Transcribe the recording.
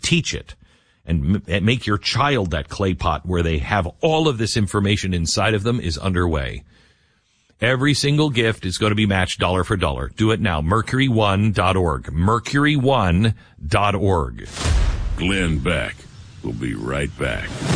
teach it and make your child that clay pot where they have all of this information inside of them is underway. Every single gift is going to be matched dollar for dollar. Do it now. Mercury1.org. Mercury1.org. Glenn Beck will be right back.